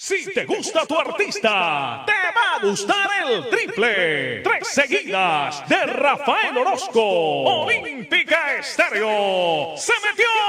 Si te gusta tu artista, te va a gustar el triple. 3 seguidas de Rafael Orozco. Olímpica Estéreo. Se metió